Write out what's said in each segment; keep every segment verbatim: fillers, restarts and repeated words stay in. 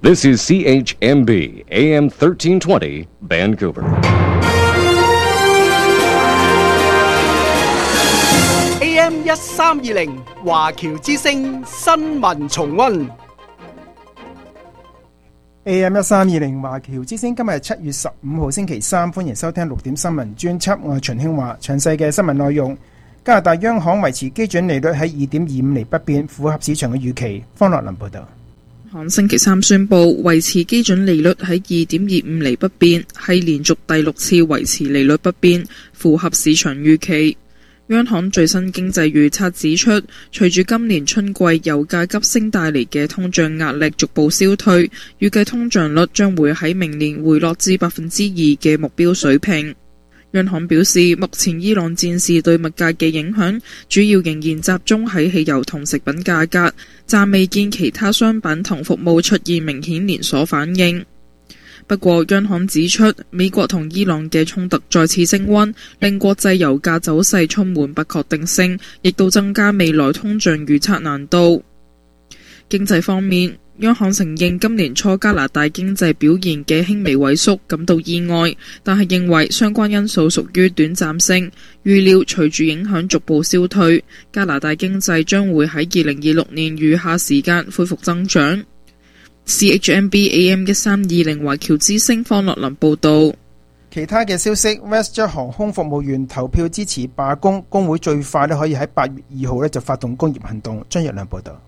This is C H M B, A M thirteen twenty, Vancouver. A M 一三二零華僑之聲新聞重溫。 A M 一三二零華僑之聲，今日係七月十五號星期三，歡迎收聽六點新聞專輯。我係秦興華，詳細嘅新聞內容。加拿大央行維持基準利率喺二點二五厘不變，符合市場嘅預期。方樂林報道。 行星期三宣布維持基準利率喺二點二五厘不變，係連續第六次維持利率不變，符合市場預期。央行最新經濟預測指出，隨住今年春季油價急升帶嚟嘅通脹壓力逐步消退，預計通脹率將會喺明年回落至百分之二嘅目標水平。央行表示，目前伊朗戰事對物價嘅影響主要仍然集中喺汽油同食品價格，暫未見其他商品同服務出現明顯連鎖反應。不過，央行指出，美國同伊朗嘅衝突再次升溫，令國際油價走勢充滿不確定性，亦都增加未來通脹預測難度。經濟方面，央行承認今年初加拿大經濟表現嘅輕微萎縮感到意外，但係認為相關因素屬於短暫性，預料隨住影響逐步消退，加拿大經濟將會喺二零二六年餘下時間恢復增長。C H M B A M 一三二零華僑之聲方樂林報道。 其他嘅消息 ，WestJet 航空服務員投票支持罷工，工會最快咧可以喺八月二號咧就發動工業行動。張若亮報道。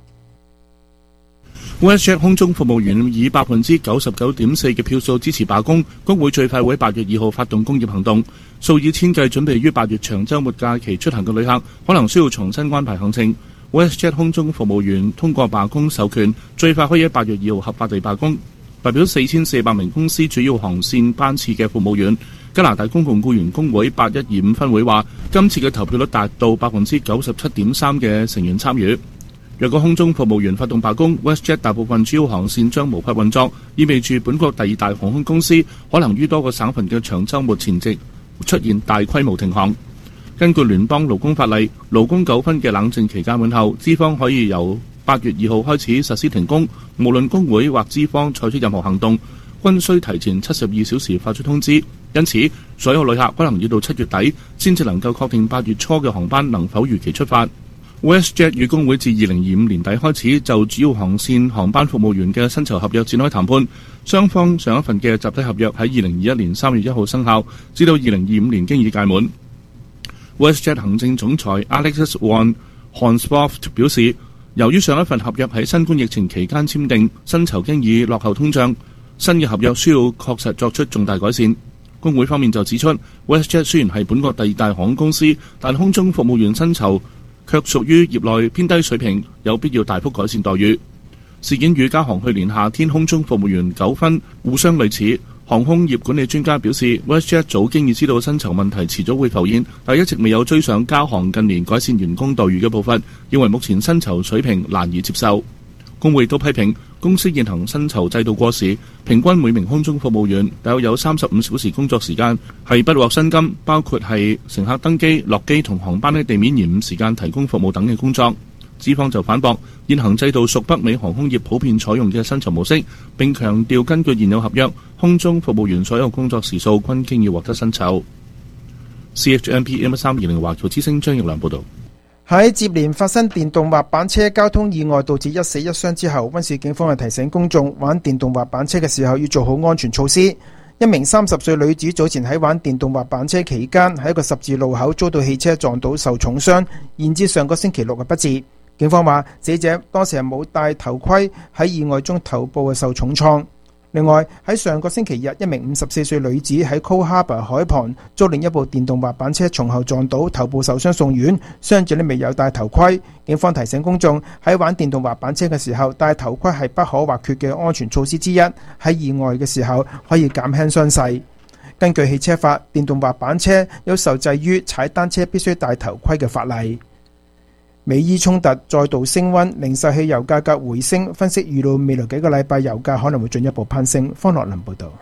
WestJet 空中服務員以百分之九十九點四嘅票數支持罷工，工會最快會喺八月二號發動工業行動。數以千計準備於八月長週末假期出行嘅旅客，可能需要重新安排行程。WestJet 空中服務員通過罷工授權，最快可以喺八月二號合法地罷工。代表四千四百名公司主要航線班次嘅服務員，加拿大公共僱員工會八一二五分會話，今次嘅投票率達到百分之九十七點三嘅成員參與。若果空中服務員發動罷工， WestJet 大部分主要航線將無法運作，意味住本國第二大航空公司可能於多個省份嘅長週末前夕出現大規模停航。根據聯邦勞工法例，勞工糾紛嘅冷靜期間滿後，資方可以由八月二號開始實施停工，無論工會或資方採取任何行動，均需提前七十二小時發出通知。因此，所有旅客可能要到七月底先至能夠確定八月初嘅航班能否如期出發。WestJet 與工會自二零二五年底開始就主要航線航班服務員嘅薪酬合約展開談判，雙方上一份嘅集體合約喺二零二一年三月一號生效，至到二零二五年經已屆滿。WestJet 行政總裁 Alexis van Hansvoort 表示，由於上一份合約喺新冠疫情期間簽訂，薪酬經已落後通脹，新嘅合約需要確實作出重大改善。工會方面就指出， WestJet 雖然係本國第二大航空公司，但空中服務員薪酬卻屬於業內偏低水平，有必要大幅改善待遇。事件與加航去年夏天空中服務員糾紛互相類似。航空業管理專家表示， WestJet 早經已知道薪酬問題遲早會浮現，但一直未有追上加航近年改善員工待遇嘅步伐，認為目前薪酬水平難以接受。工會都批評公司現行薪酬制度過時，平均每名空中服務員大約有三十五小時工作時間係不獲薪金，包括係乘客登機、落機同航班喺地面延誤時間提供服務等嘅工作。資方就反駁，現行制度屬北美航空業普遍採用嘅薪酬模式，並強調根據現有合約，空中服務員所有工作時數均經已獲得薪酬。C H M P M 一三二零華僑之聲張奕良報導。 喺接連發生電動滑板車交通意外導致一死一傷之後，溫市警方係提醒公眾玩電動滑板車嘅時候要做好安全措施。一名三十歲女子早前喺玩電動滑板車期間，喺一個十字路口遭到汽車撞到受重傷，延至上個星期六嘅不治。警方話，死者當時係冇戴頭盔，喺意外中頭部係受重創。另外喺上個星期日，一名五十四歲女子喺 Cold Harbour 海旁遭另一部電動滑板車從後撞倒，頭部受傷送院，傷者呢未有戴頭盔。警方提醒公眾喺玩電動滑板車嘅時候，戴頭盔係不可或缺嘅安全措施之一，喺意外嘅時候可以減輕傷勢。根據汽車法，電動滑板車有受制於踩單車必須戴頭盔嘅法例。美伊衝突再度升溫，零售汽油價格回升，分析預料未來幾個禮拜油價可能會進一步攀升。方樂林報導。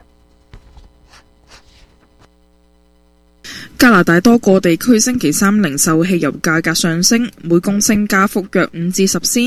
加拿大多個地區星期三零售汽油價格上升，每公升加幅約五至十仙。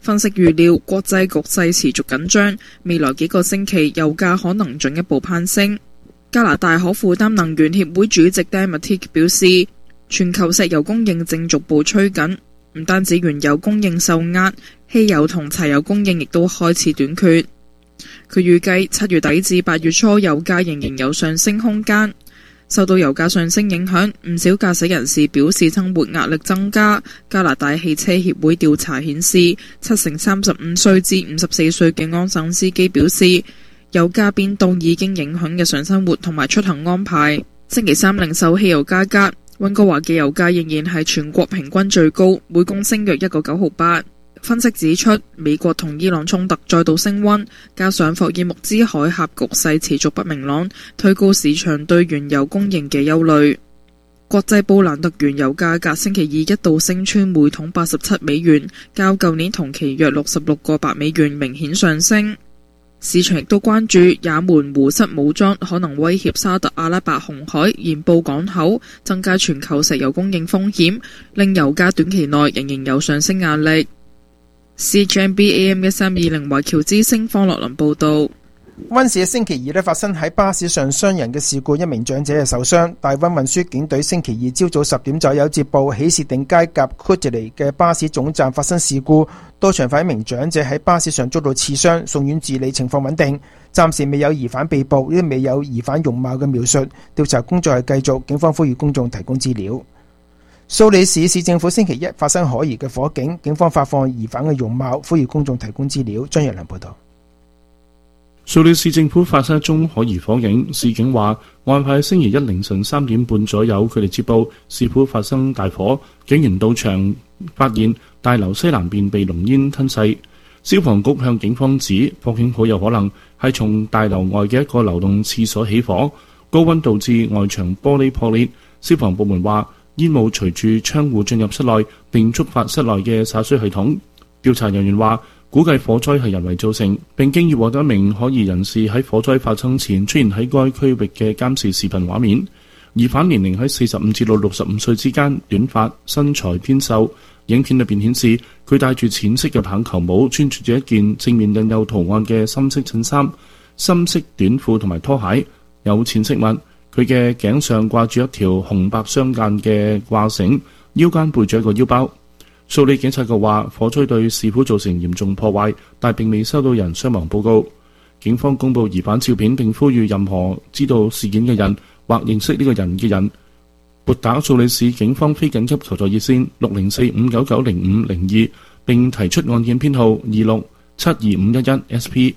分析預料國際局勢持續緊張，未來幾個星期油價可能進一步攀升。加拿大可負擔能源協會主席 Dan Matteak 表示，全球石油供應正逐步趨緊，唔單止原油供應受壓，汽油同柴油供應亦都開始短缺。佢預計七月底至八月初油價仍然有上升空間。受到油價上升影響，唔少駕駛人士表示生活壓力增加。加拿大汽車協會調查顯示，七成三十五歲至五十四歲嘅安省司機表示，油價變動已經影響日常生活同埋出行安排。星期三零售汽油價格，溫哥華嘅油價仍然係全國平均最高，每公升約一個九毫八。分析指出，美國同伊朗衝突再度升溫，加上霍爾木茲海峽局勢持續不明朗，推高市場對原油供應嘅憂慮。國際布蘭特原油價格星期二一度升穿每桶八十七美元，較舊年同期約六十六個八美元明顯上升。市場亦都關注也門胡塞武裝可能威脅沙特阿拉伯紅海鹽布港口，增加全球石油供應風險，令油價短期內仍然有上升壓力。C H M B A M 一三二零華僑之聲方樂林報道。 溫市星期二咧發生喺巴士上傷人嘅事故，一名長者係受傷。大溫運輸警隊星期二朝早十點左右接報，喜士定街夾 Coogee 嘅巴士總站發生事故，到場發一名長者喺巴士上遭到刺傷，送院治理，情況穩定。暫時未有疑犯被捕，亦未有疑犯容貌嘅描述。調查工作係繼續，警方呼籲公眾提供資料。蘇里市市政府星期一發生可疑嘅火警，警方發放疑犯嘅容貌，呼籲公眾提供資料。張若良報道。 蘇里市政府發生一宗可疑火警，市警話案發喺星期一凌晨三點半左右，佢哋接報市府發生大火，警員到場發現大樓西南邊被濃煙吞噬。消防局向警方指火警好有可能係從大樓外嘅一個流動廁所起火，高溫導致外牆玻璃破裂。消防部門話煙霧隨住窗戶進入室內，並觸發室內嘅灑水系統。調查人員話估計火災係人為造成，並經已獲得一名可疑人士喺火災發生前出現喺該區域嘅監視視頻畫面。疑犯年齡喺四十五至到六十五歲之間，短髮，身材偏瘦。影片裏邊顯示佢戴住淺色嘅棒球帽，穿住住一件正面印有圖案嘅深色襯衫、深色短褲同埋拖鞋，有淺色襪。佢嘅頸上掛住一條紅白相間嘅掛繩，腰間背住一個腰包。蘇里警察局話火災對市府造成嚴重破壞，但並未收到人傷亡報告。警方公布疑犯照片，並呼籲任何知道事件嘅人或認識呢個人嘅人撥打蘇里市警方非緊急求助熱線六零四五九九零五零二，並提出案件編號二六七二五一一 S P。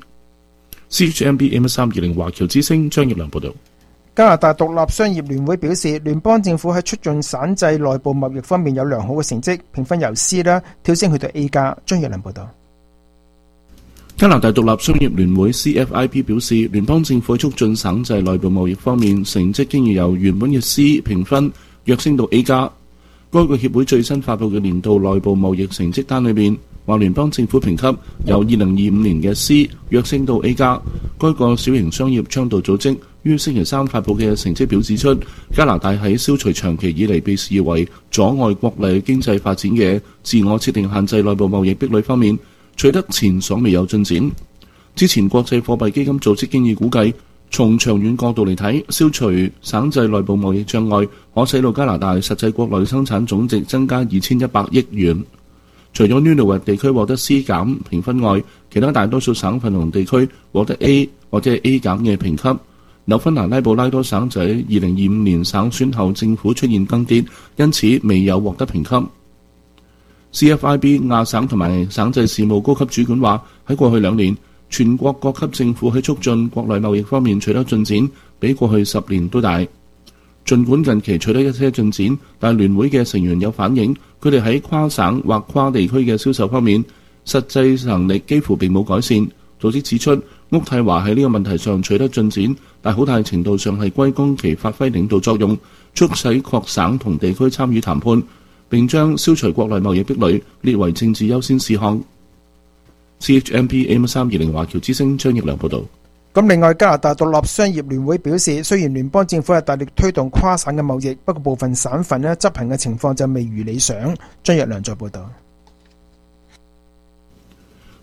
C H M B A M 三二零華僑之聲張業良報道。 加拿大獨立商業聯會表示，聯邦政府喺促進省際內部貿易方面有良好嘅成績，評分由 C 啦跳升去到 A 加。張若良報道。 加拿大獨立商業聯會 C F I B 表示，聯邦政府喺促進省際內部貿易方面成績經已由原本嘅 C 評分躍升到 A 加。該個協會最新發布嘅年度內部貿易成績單裏面話，聯邦政府評級由二零二五年嘅 C 躍升到 A 加。該個小型商業倡導組織於星期三發布嘅成績表指出，加拿大喺消除長期以嚟被視為阻礙國內經濟發展嘅自我設定限制內部貿易壁壘方面取得前所未有進展。之前國際貨幣基金組織經已估計，從長遠角度嚟睇，消除省際內部貿易障礙可使到加拿大實際國內生產總值增加二千一百億元。除咗 Nunavut 地區獲得 C 減評分外，其他大多數省份同地區獲得 A 或者係 A 減嘅評級。紐芬蘭拉布拉多省就喺二零二五年省選後政府出現更迭，因此未有獲得評級。C F I B 亞省同埋省際事務高級主管話，喺過去兩年，全國各級政府喺促進國內貿易方面取得進展，比過去十年都大。儘管近期取得一些進展，但聯會嘅成員有反映，佢哋喺跨省或跨地區嘅銷售方面，實際能力幾乎並冇改善。組織指出，渥太華喺呢個問題上取得進展，但好大程度上係歸功其發揮領導作用，促使各省同地區參與談判，並將消除國內貿易壁壘列為政治優先事項。C H M P A M 三二零華僑之聲張業良報導。 咁另外，加拿大獨立商業聯會表示，雖然聯邦政府係大力推動跨省嘅貿易，不過部分省份咧執行嘅情況就未如理想。張業良再報導。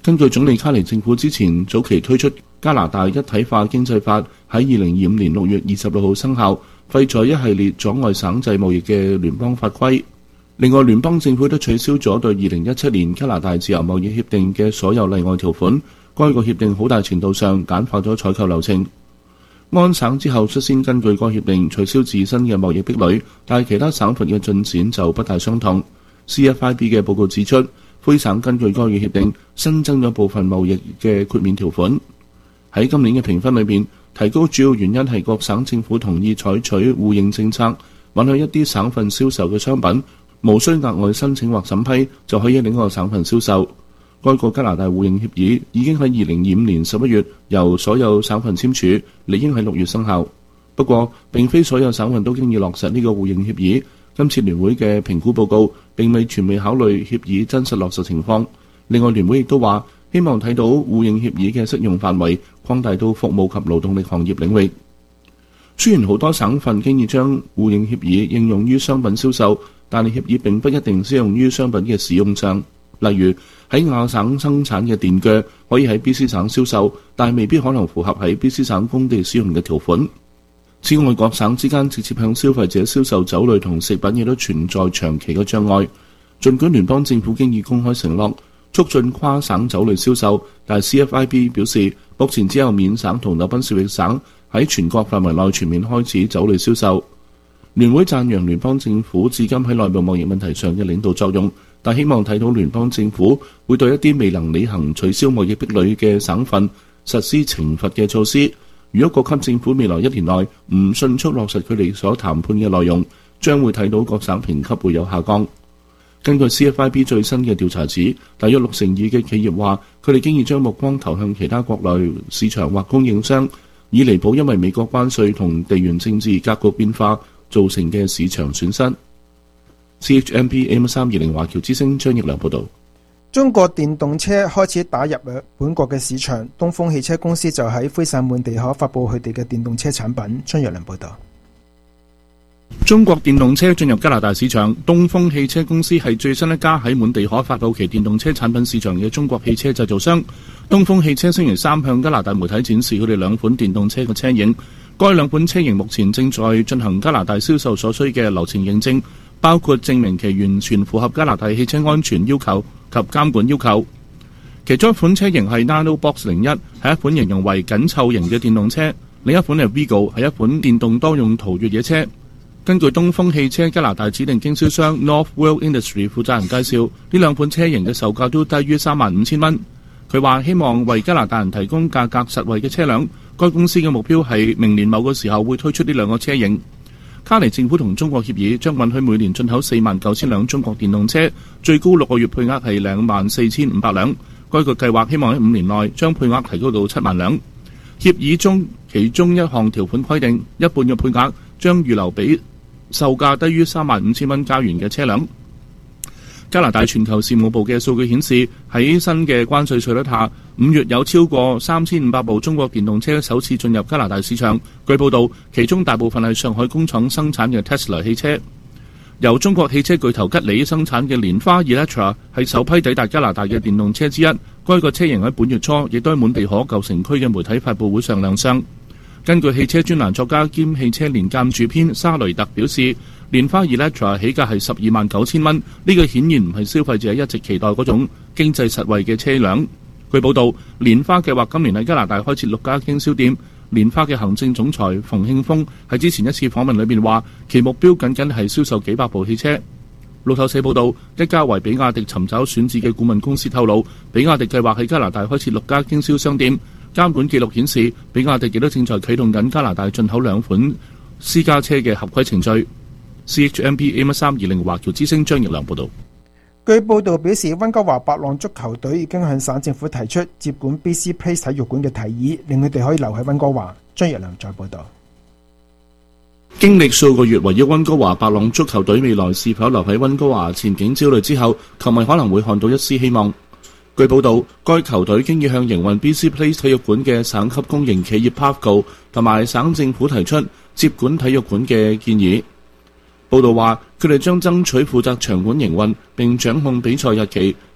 根據總理卡尼政府之前早期推出加拿大一體化經濟法，喺二零二五年六月二十六號生效，廢除一系列阻礙省際貿易嘅聯邦法規。另外，聯邦政府都取消咗對二零一七年加拿大自由貿易協定嘅所有例外條款。該個協定好大程度上簡化咗採購流程。安省之後率先根據該協定取消自身嘅貿易壁壘，但係其他省份嘅進展就不大相同。C F I B 嘅報告指出，魁省根據該個協定新增咗部分貿易嘅豁免條款。喺今年嘅評分裏邊，提高主要原因係各省政府同意採取互認政策，允許一啲省份銷售嘅商品無需額外申請或審批就可以喺另一個省份銷售。該個加拿大互認協議已經喺二零二五年十一月由所有省份簽署，理應喺六月生效。不過，並非所有省份都經已落實呢個互認協議。今次聯會嘅評估報告並未全面考慮協議真實落實情況。另外，聯會亦都話希望睇到互認協議嘅適用範圍擴大到服務及勞動力行業領域。雖然好多省份經已將互認協議應用於商品銷售，但係協議並不一定適用於商品嘅使用上。例如喺亞省生產嘅電鋸可以喺 B C 省銷售，但未必可能符合喺 B C 省工地使用嘅條款。此外，各省之間直接向消費者銷售酒類同食品亦都存在長期嘅障礙。儘管聯邦政府經已公開承諾促進跨省酒類銷售，但係 C F I B 表示，目前只有緬省同紐賓少域省喺全國範圍內全面開始酒類銷售。聯會讚揚聯邦政府至今喺內部貿易問題上嘅領導作用，但希望睇到聯邦政府會對一啲未能履行取消貿易壁壘嘅省份實施懲罰嘅措施。如果各級政府未來一年內唔迅速落實佢哋所談判嘅內容，將會睇到各省評級會有下降。根據 C F I B 最新嘅調查指，大約六成二嘅企業話佢哋經已將目光投向其他國內市場或供應商，以彌補因為美國關稅同地緣政治格局變化造成嘅市場損失。C H M P A M 三二零華僑之聲張益良報道。 中國電動車開始打入本國嘅市場，東風汽車公司就喺魁省滿地可發佈佢哋嘅電動車產品。張益良報道。 中國電動車進入加拿大市場，東風汽車公司係最新一家喺滿地可發佈其電動車產品市場嘅中國汽車製造商。東風汽車星期三向加拿大媒體展示佢哋兩款電動車嘅車型，該兩款車型目前正在進行加拿大銷售所需嘅流程認證，包括證明其完全符合加拿大汽車安全要求及監管要求。其中一款車型係 Nanobox 零一，係一款形容為緊湊型嘅電動車；另一款係 Vigo， 係一款電動多用途越野車。根據東風汽車加拿大指定經銷商 Northworld Industry 負責人介紹，呢兩款車型嘅售價都低於三萬五千蚊。佢話希望為加拿大人提供價格實惠嘅車輛。該公司嘅目標係明年某個時候會推出呢兩個車型。卡尼政府同中國協議將允許每年進口四萬九千輛中國電動車，最高六個月配額係兩萬四千五百輛。該個計劃希望喺五年內將配額提高到七萬輛。協議中其中一項條款規定，一半嘅配額將預留俾售價低於三萬五千蚊加元嘅車輛。加拿大全球事務部嘅數據顯示，喺新嘅關稅稅率下，五月有超過三千五百部中國電動車首次進入加拿大市場。據報道，其中大部分係上海工廠生產嘅 Tesla 汽車。由中國汽車巨頭吉利生產嘅蓮花 Electra 係首批抵達加拿大嘅電動車之一。該個車型喺本月初亦都喺滿地可舊城區嘅媒體發佈會上亮相。根據汽車專欄作家兼汽車年鑑主編沙雷特表示，蓮花 Electra 起價係十二萬九千蚊，呢個顯然唔係消費者一直期待嗰種經濟實惠嘅車輛。據報道，蓮花計劃今年喺加拿大開設六家經銷店。蓮花嘅行政總裁馮慶峰喺之前一次訪問裏邊話，其目標僅僅係銷售幾百部汽車。路透社報道，一家為比亞迪尋找選址嘅顧問公司透露，比亞迪計劃喺加拿大開設六家經銷商店。監管記錄顯示，比亞迪亦都正在啟動緊加拿大進口兩款私家車嘅合規程序。C H M P A 三二零華僑之聲張益良報道。 據報道表示，溫哥華白浪足球隊已經向省政府提出接管 B C Place 體育館嘅提議，令佢哋可以留喺溫哥華。張益良再報道。 經歷數個月圍繞溫哥華白浪足球隊未來是否留喺溫哥華前景焦慮之後，球迷可能會看到一絲希望。據報道，該球隊經已向營運 B C Place 體育館嘅省級公營企業 Pavco 同埋省政府提出接管體育館嘅建議。報道話，佢哋將爭取負責場館營運並掌控比賽日期，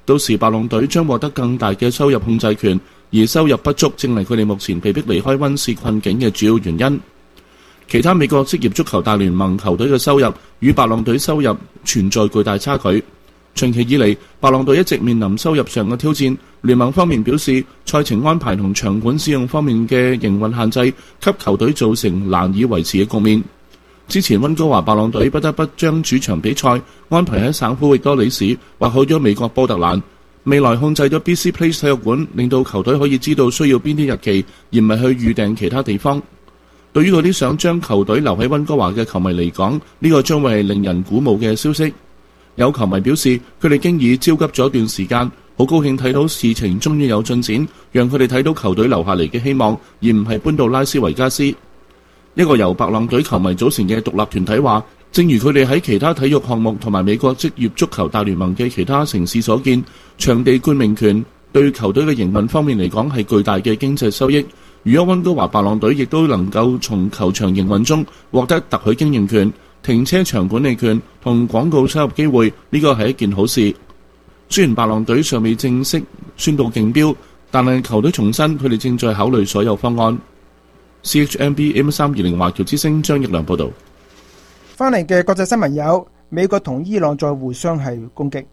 到時白狼隊將獲得更大嘅收入控制權，而收入不足正係佢哋目前被迫離開溫氏困境嘅主要原因。其他美國職業足球大聯盟球隊嘅收入與白狼隊收入存在巨大差距。長期以嚟，白狼隊一直面臨收入上嘅挑戰。聯盟方面表示，賽程安排同場館使用方面嘅營運限制，給球隊造成難以維持嘅局面。之前溫哥華白狼隊不得不將主場比賽安排喺省府域多里市或去咗美國波特蘭。未來控制咗 B C Place 體育館，令到球隊可以知道需要邊啲日期，而唔係去預訂其他地方。對於嗰啲想將球隊留喺溫哥華嘅球迷嚟講，呢個將會係令人鼓舞嘅消息。有球迷表示，佢哋經已焦急咗一段時間，好高興睇到事情終於有進展，讓佢哋睇到球隊留下嚟嘅希望，而唔係搬到拉斯維加斯。一個由白狼隊球迷組成嘅獨立團體話，正如佢哋喺其他體育項目同埋美國職業足球大聯盟嘅其他城市所見，場地冠名權對球隊嘅營運方面嚟講係巨大嘅經濟收益。如果溫哥華白狼隊亦都能夠從球場營運中獲得特許經營權、停車場管理權同廣告收入機會，呢個係一件好事。雖然白狼隊尚未正式宣布競標，但係球隊重申佢哋正在考慮所有方案。C H M B M 三二零華僑之聲張益良報道。 翻嚟嘅國際新聞有美國同伊朗再互相係攻擊。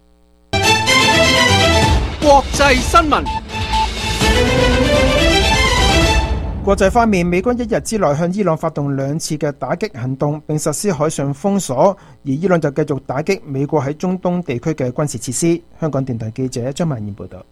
國際新聞。 國際方面，美軍一日之內向伊朗發動兩次嘅打擊行動，並實施海上封鎖，而伊朗就繼續打擊美國喺中東地區嘅軍事設施。香港電台記者張曼燕報道。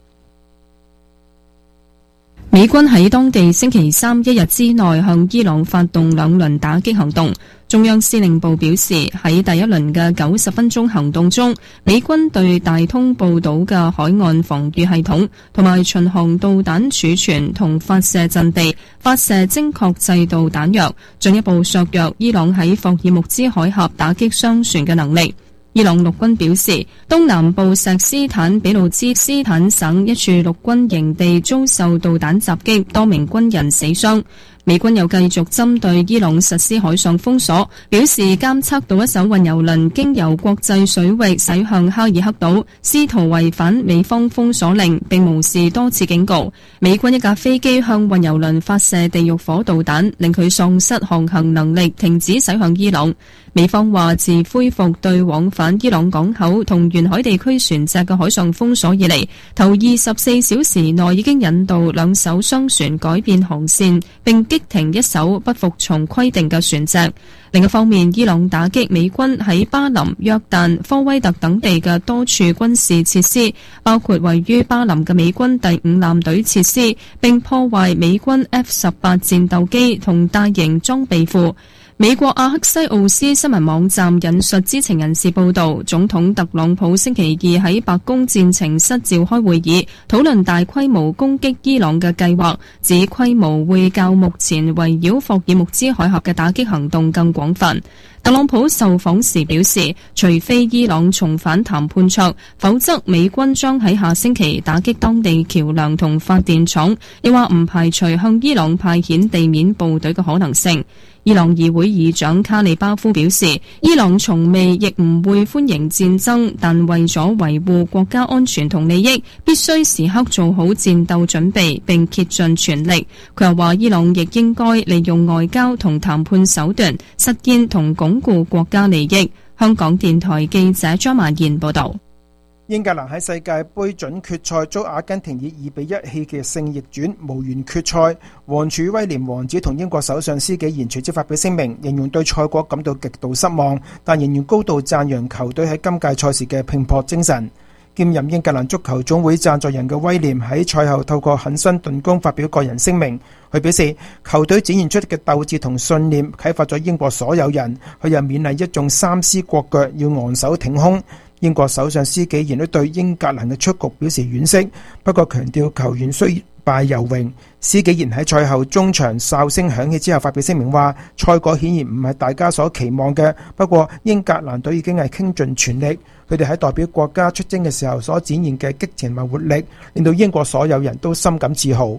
美軍喺當地星期三一日之內向伊朗發動兩輪打擊行動。中央司令部表示，喺第一輪嘅九十分鐘行動中，美軍對大通布島嘅海岸防禦系統同埋巡航導彈儲存同發射陣地發射精確制導彈藥，進一步削弱伊朗喺霍爾木茲海峽打擊商船嘅能力。伊朗陸軍表示，東南部錫斯坦比路茲斯坦省一處陸軍營地遭受導彈襲擊，多名軍人死傷。美軍又繼續針對伊朗實施海上封鎖，表示監測到一艘運油輪經由國際水域駛向哈爾克島，試圖違反美方封鎖令，並無視多次警告。美軍一架飛機向運油輪發射地獄火導彈，令佢喪失航行能力，停止駛向伊朗。美方話，自恢復對往返伊朗港口同沿海地區船隻嘅海上封鎖以嚟，頭二十四小時內已經引導兩艘商船改變航線，並擊停一艘不服從規定嘅船隻。另一方面，伊朗打擊美軍喺巴林、約旦、科威特等地嘅多處軍事設施，包括位於巴林嘅美軍第五艦隊設施，並破壞美軍 F 十八戰鬥機同大型裝備庫。美國阿克西奧斯新聞網站引述知情人士報道，總統特朗普星期二喺白宮戰情室召開會議，討論大規模攻擊伊朗嘅計劃，指規模會較目前圍繞霍爾木茲海峽嘅打擊行動更廣泛。特朗普受訪時表示，除非伊朗重返談判桌，否則美軍將喺下星期打擊當地橋樑同發電廠，又話唔排除向伊朗派遣地面部隊嘅可能性。伊朗議會議長卡利巴夫表示，伊朗從未亦唔會歡迎戰爭，但為咗維護國家安全同利益，必須時刻做好戰鬥準備並竭盡全力。佢又話，伊朗亦應該利用外交同談判手段，實現同鞏固國家利益。香港電台記者張曼燕報道。 英格蘭喺世界盃準決賽遭阿根廷以二比一戲劇性逆轉，無緣決賽。王儲威廉王子同英國首相施紀賢隨即發表聲明，形容對賽果感到極度失望，但仍然高度讚揚球隊喺今屆賽事嘅拼搏精神。兼任英格蘭足球總會贊助人嘅威廉喺賽後透過狠心頓功發表個人聲明，佢表示球隊展現出嘅鬥志同信念啟發咗英國所有人，佢又勉勵一眾三思國腳要昂首挺胸。英國首相施紀賢都對英格蘭嘅出局表示惋惜，不過強調球員雖敗猶榮。施紀賢喺賽後中場哨聲響起之後發表聲明話，賽果顯然唔係大家所期望嘅，不過英格蘭隊已經係傾盡全力，佢哋喺代表國家出征嘅時候所展現嘅激情同活力，令到英國所有人都深感自豪。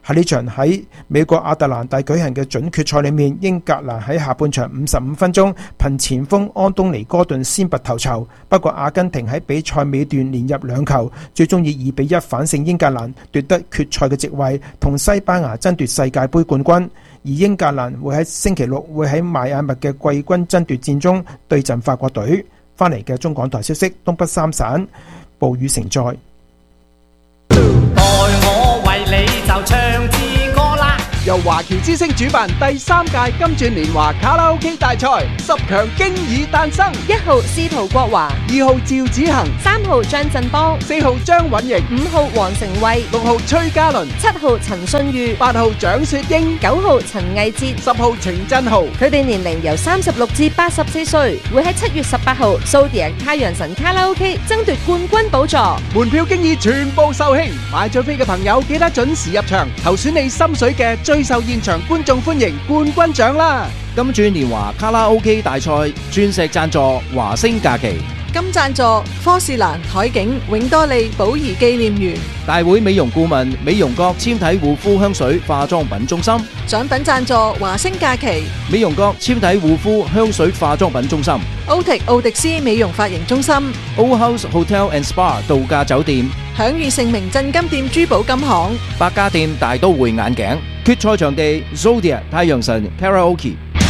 喺呢場喺美國亞特蘭大舉行嘅準決賽裏面，英格蘭喺下半場五十五分鐘憑前鋒安東尼哥頓先拔頭籌，不過阿根廷喺比賽尾段連入兩球，最終以二比一反勝英格蘭，奪得決賽嘅席位，同西班牙爭奪世界盃冠軍。而英格蘭會喺星期六會喺邁阿密嘅季軍爭奪戰中對陣法國隊。翻嚟嘅中港台消息，東北三省暴雨成災。 代我為你就唱支歌啦！ 由華僑之聲主辦第三屆金鑽年華卡拉 OK 大賽，十強經已誕生。 一號司徒國華， 二號趙子恒， 三號張振邦， 四號張允瑩， 五號黃成慧， 六號崔嘉倫， 七號陳信裕， 八號蔣雪英， 九號陳藝哲， 十號程振豪。佢哋年齡由三十六至八十四歲，會喺七月十八號蘇迪太陽神卡拉 OK 爭奪冠軍寶座。 門票經已全部售罄，買咗飛嘅朋友記得準時入場，投選你心水嘅最受現場觀眾歡迎冠軍獎啦！ 金鑽年華卡拉 OK 大賽鑽石贊助華星假期， 金贊助科士蘭海景永多利寶儀紀念園， 大會美容顧問美容閣纖體護膚香水化妝品中心， 獎品贊助華星假期， 美容閣纖體護膚香水化妝品中心， 歐迪奧迪斯美容髮型中心， Old House Hotel and Spa 度假酒店， 享譽盛名鎮金店珠寶金行， 百家店大都會眼鏡，決賽場地 Zodiac 太陽神 Karaoke。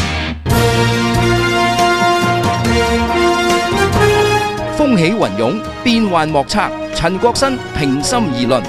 風起雲湧，變幻莫測。陳國新平心而論。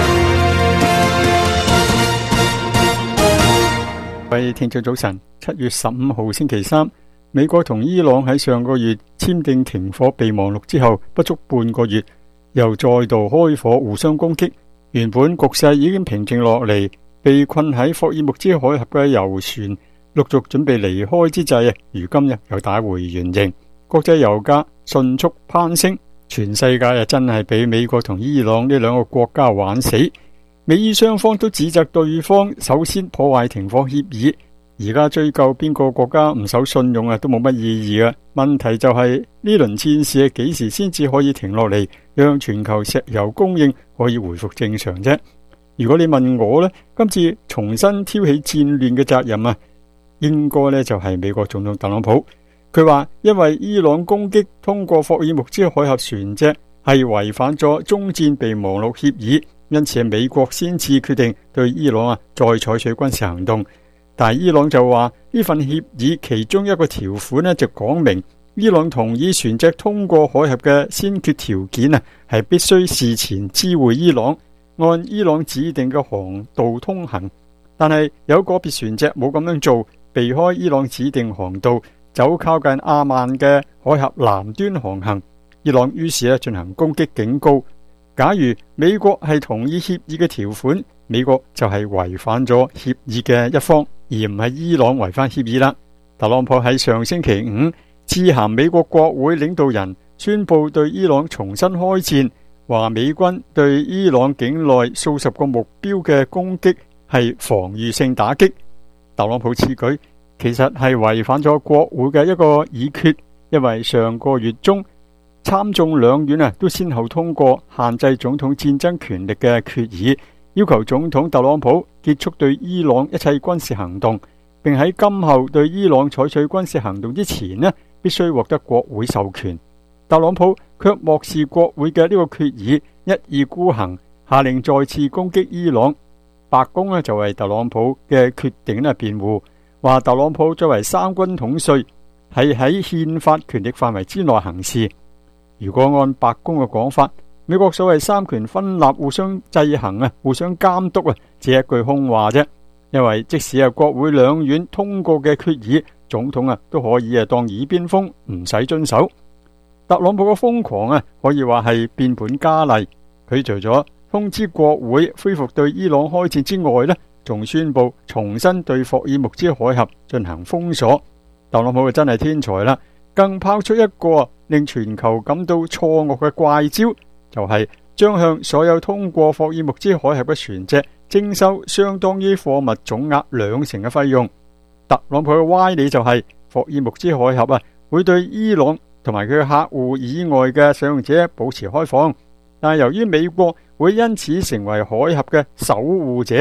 各位聽眾早晨，七月十五號星期三，美國同伊朗喺上個月簽訂停火備忘錄之後，不足半個月，又再度開火互相攻擊。原本局勢已經平靜落嚟，被困喺霍爾木茲海峽嘅油船陸續準備離開之際，如今日又打回原形。國際油價迅速攀升，全世界啊真係俾美國同伊朗呢兩個國家玩死。美伊雙方都指責對方首先破壞停火協議，而家追究邊個國家唔守信用啊都冇乜意義啊。問題就係呢輪戰事幾時先至可以停落嚟，讓全球石油供應可以回復正常啫？如果你問我呢，今次重新挑起戰亂嘅責任啊，應該呢就係美國總統特朗普。佢話因為伊朗攻擊通過霍爾木茲海峽船隻係違反咗終戰備忘錄協議，因此美國先至決定對伊朗啊再採取軍事行動。但係伊朗就話呢份協議其中一個條款呢就講明，伊朗同意船隻通過海峽嘅先決條件啊係必須事前知會伊朗，按伊朗指定嘅航道通行。但係有個別船隻冇咁樣做，避開伊朗指定航道，走靠近阿曼嘅海峽南端航行。伊朗於是咧進行攻擊，警告假如美國係同意協議嘅條款，美國就係違反咗協議嘅一方，而唔係伊朗違反協議啦。特朗普喺上星期五致函美國國會領導人，宣布對伊朗重新開戰，話美軍對伊朗境內數十個目標嘅攻擊係防禦性打擊。特朗普此舉其實係違反咗國會嘅一個議決，因為上個月中參眾兩院啊都先後通過限制總統戰爭權力嘅決議，要求總統特朗普結束對伊朗一切軍事行動，並喺今後對伊朗採取軍事行動之前呢，必須獲得國會授權。特朗普卻漠視國會嘅呢個決議，一意孤行，下令再次攻擊伊朗。白宮呢就為特朗普嘅決定呢辯護，話特朗普作為三軍統帥，係喺憲法權力範圍之內行事。如果按白宮嘅講法，美國所謂三權分立、互相制衡啊、互相監督啊，只係一句空話啫。因為即使係國會兩院通過嘅決議，總統啊都可以啊當耳邊風，唔使遵守。特朗普嘅瘋狂啊，可以話係變本加厲。佢除咗通知國會恢復對伊朗開戰之外呢，仲宣布重新對霍爾木茲海峽進行封鎖。特朗普就真係天才啦，更拋出一個令全球感到錯愕嘅怪招，就係將向所有通過霍爾木茲海峽嘅船隻徵收相當於貨物總額兩成嘅費用。特朗普嘅歪理就係霍爾木茲海峽啊會對伊朗同埋佢嘅客戶以外嘅使用者保持開放，但係由於美國會因此成為海峽嘅守護者，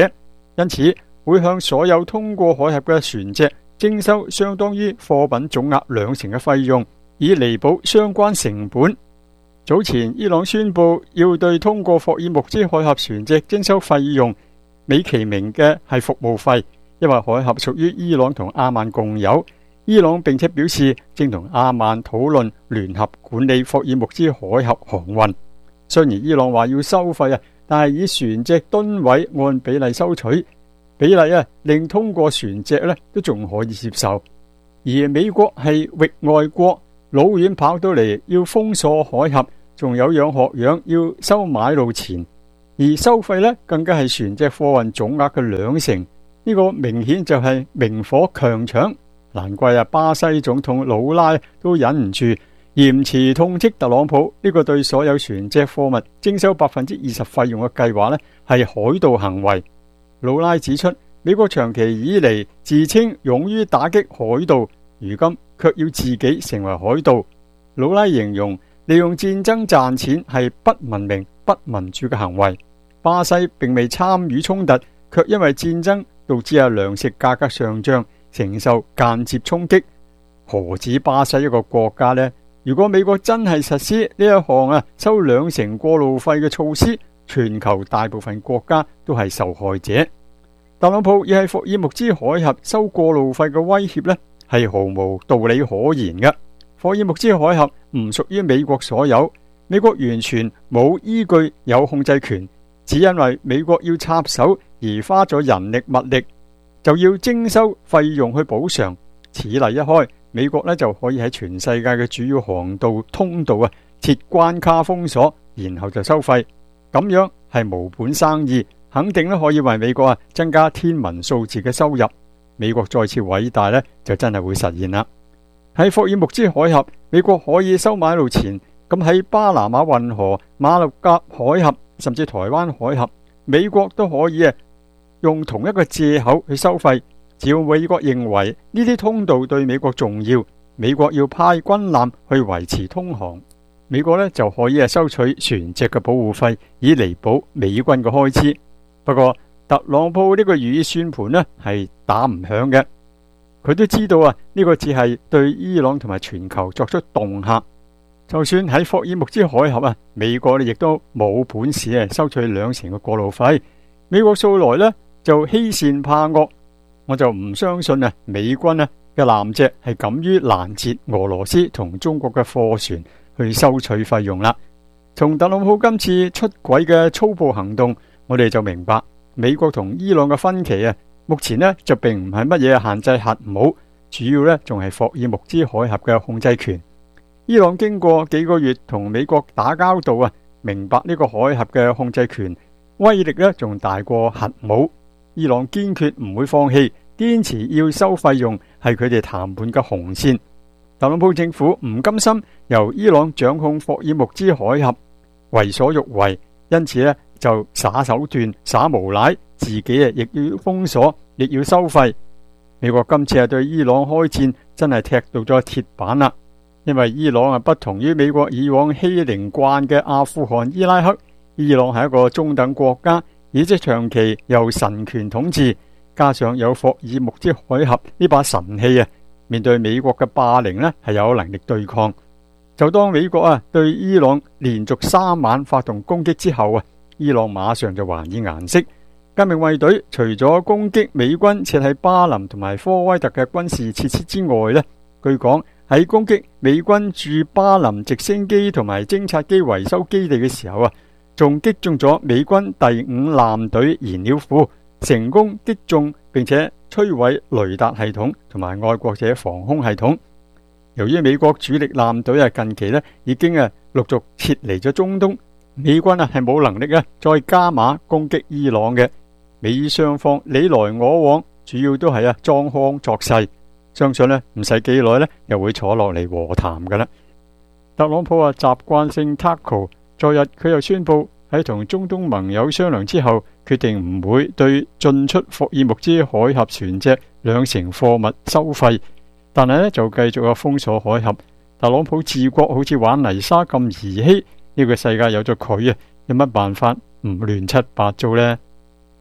因此會向所有通過海峽嘅船隻徵收相當於貨品總額兩成嘅費用，以彌補相關成本。早前伊朗宣布要對通過霍爾木茲海峽船隻徵收費用，美其名嘅係服務費，因為海峽屬於伊朗同阿曼共有。伊朗並且表示正同阿曼討論聯合管理霍爾木茲海峽航運。雖然伊朗話要收費啊，但係以船隻噸位按比例收取，比例啊令通過船隻咧都仲可以接受。而美國係域外國，老遠跑到嚟要封鎖海峽，仲有樣學樣要收買路錢，而收費咧更加係船隻貨運總額嘅兩成。呢個明顯就係明火強搶。難怪啊，巴西總統魯拉都忍唔住嚴詞痛斥特朗普呢個對所有船隻貨物徵收百分之二十費用嘅計劃呢係海盜行為。魯拉指出，美國長期以嚟自稱勇於打擊海盜，如今卻要自己成為海盜。魯拉形容利用戰爭賺錢係不文明、不民主嘅行為。巴西並未參與衝突，卻因為戰爭導致啊糧食價格上漲，承受間接衝擊。何止巴西一個國家呢？如果美國真係實施呢一項啊收兩成過路費嘅措施，全球大部分國家都係受害者。特朗普亦係霍爾木茲海峽收過路費嘅威脅呢，係毫無道理可言嘅。霍爾木茲海峽唔屬於美國所有，美國完全冇依據有控制權，只因為美國要插手而花咗人力物力，就要徵收費用去補償。此例一開，美國呢就可以喺全世界嘅主要航道通道啊設關卡封鎖，然後就收費。咁樣係無本生意，肯定咧可以為美國啊增加天文數字嘅收入。美國再次偉大呢，就真係會實現啦。喺霍爾木茲海峽，美國可以收買路錢，咁喺巴拿馬運河、馬六甲海峽甚至台灣海峽，美國都可以啊用同一個借口去收費。只要美國認為呢啲通道對美國重要，美國要派軍艦去維持通航，美國呢就可以啊收取船隻嘅保護費，以彌補美軍嘅開支。不過特朗普呢個如意算盤呢係打唔響嘅，佢都知道啊呢個只係對伊朗同埋全球作出恫嚇。就算喺霍爾木茲海峽啊，美國呢亦都冇本事啊收取兩成嘅過路費。美國素來呢就欺善怕惡，我就唔相信啊美軍啊嘅艦隻係敢於攔截俄羅斯同中國嘅貨船去收取費用啦。從特朗普今次出軌嘅粗暴行動，我哋就明白美國同伊朗嘅分歧啊，目前呢就並唔係乜嘢限制核武，主要呢仲係霍爾木茲海峽嘅控制權。伊朗經過幾個月同美國打交道啊，明白呢個海峽嘅控制權威力呢仲大過核武。伊朗堅決唔會放棄，堅持要收費用係佢哋談判嘅紅線。特朗普政府唔甘心由伊朗掌控霍爾木茲海峽，為所欲為，因此呢就耍手段、耍無賴，自己啊亦要封鎖，亦要收費。美國今次係對伊朗開戰，真係踢到咗鐵板啦。因為伊朗啊不同於美國以往欺凌慣嘅阿富汗、伊拉克，伊朗係一個中等國家，而且長期由神權統治，加上有霍爾木茲海峽呢把神器啊，面對美國嘅霸凌呢係有能力對抗。就當美國啊對伊朗連續三晚發動攻擊之後啊，伊朗馬上就還以顏色。革命衛隊除咗攻擊美軍設喺巴林同埋科威特嘅軍事設施之外呢，據講喺攻擊美軍駐巴林直升機同埋偵察機維修基地嘅時候啊，仲擊中咗美軍第五艦隊燃料庫，成功擊中並且摧毀雷達系統同埋愛國者防空系統。由於美國主力艦隊啊近期呢已經啊陸續撤離咗中東，美軍啊係冇能力啊再加碼攻擊伊朗嘅。美雙方你來我往，主要都係啊裝腔作勢，相信呢唔使幾耐呢又會坐落嚟和談噶啦。特朗普啊習慣性 tackle， 昨日佢又宣布喺同中東盟友商量之後，決定唔會對進出霍爾木茲海峽船隻兩成貨物收費，但係呢就繼續啊封鎖海峽。特朗普治國好似玩泥沙咁兒戲，呢個世界有咗佢啊，有乜辦法唔亂七八糟呢？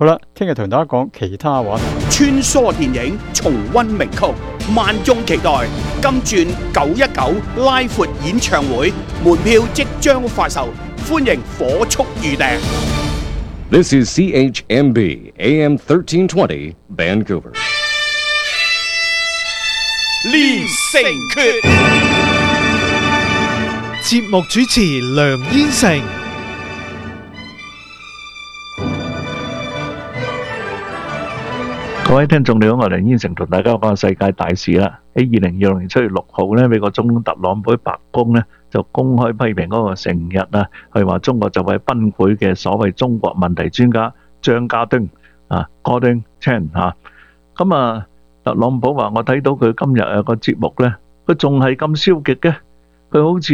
好啦，聽日同大家講其他話題。 穿梭電影，重溫名曲，萬眾期待。金鑽九一九拉闊演唱會門票即將發售，歡迎火速預訂。 This is C H M B A M thirteen twenty Vancouver. 連城訣， 節目主持梁燕成。 各位聽眾你好，我係梁燕成同大家講世界大事啦。喺二零二六年七月六號呢，美國總統特朗普喺白宮呢就公開批評嗰個成日啊，佢話中國就係崩潰嘅所謂中國問題專家張家敦啊 Gordon Chang 嚇。咁啊，特朗普話我睇到佢今日有個節目呢，佢仲係咁消極嘅，佢好似